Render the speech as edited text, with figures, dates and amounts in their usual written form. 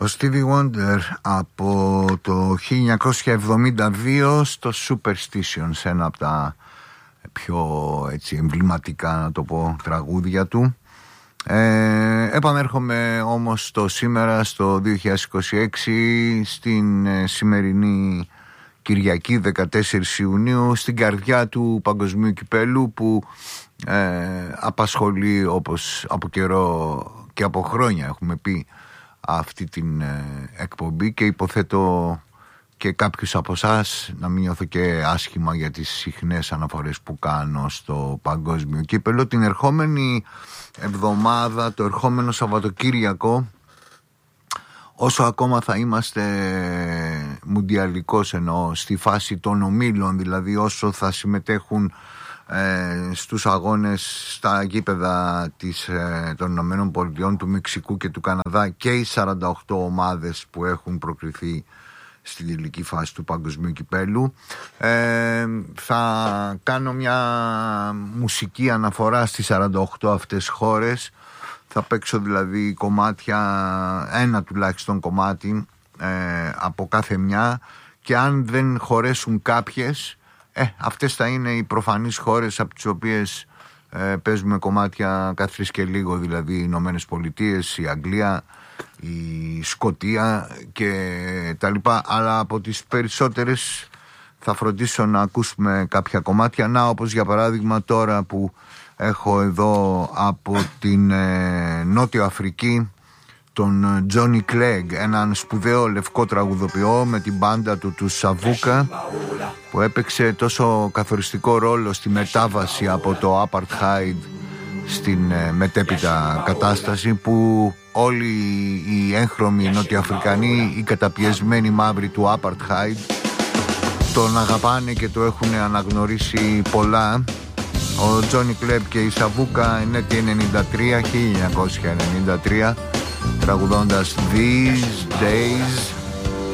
Ο Stevie Wonder από το 1972 στο Superstition, σε ένα από τα πιο έτσι εμβληματικά, να το πω, τραγούδια του. Επανέρχομαι όμως το σήμερα, στο 2026, στην σημερινή Κυριακή 14 Ιουνίου, στην καρδιά του Παγκοσμίου Κυπέλου, που απασχολεί, όπως από καιρό και από χρόνια έχουμε πει, αυτή την εκπομπή, και υποθέτω και κάποιους από εσάς να μην νιώθω και άσχημα για τις συχνές αναφορές που κάνω στο Παγκόσμιο Κύπελλο. Την ερχόμενη εβδομάδα, το ερχόμενο Σαββατοκύριακο, όσο ακόμα θα είμαστε μουντιαλικός, εννοώ, στη φάση των ομίλων, δηλαδή όσο θα συμμετέχουν στους αγώνες στα γήπεδα των Ηνωμένων Πολιτειών, του Μεξικού και του Καναδά, και οι 48 ομάδες που έχουν προκριθεί στην τελική φάση του Παγκοσμίου Κυπέλου, θα κάνω μια μουσική αναφορά στις 48 αυτές χώρες. Θα παίξω δηλαδή κομμάτια, ένα τουλάχιστον κομμάτι από κάθε μια, και αν δεν χωρέσουν κάποιες, αυτές θα είναι οι προφανείς χώρες από τις οποίες παίζουμε κομμάτια κάθε και λίγο, δηλαδή οι Ηνωμένες Πολιτείες, η Αγγλία, η Σκωτία και τα λοιπά. Αλλά από τις περισσότερες θα φροντίσω να ακούσουμε κάποια κομμάτια. Να, όπως για παράδειγμα τώρα που έχω εδώ από την Νότιο Αφρική τον Johnny Clegg, έναν σπουδαίο λευκό τραγουδοποιό με την μπάντα του Σαβούκα, που έπαιξε τόσο καθοριστικό ρόλο στη μετάβαση από το Apartheid στην μετέπειτα κατάσταση, που όλοι οι έγχρωμοι Νοτιοαφρικανοί, οι καταπιεσμένοι μαύροι του Apartheid, τον αγαπάνε και το έχουν αναγνωρίσει πολλά. Ο Johnny Clegg και η Σαβούκα είναι το 1993, τραγουδώντας These Days.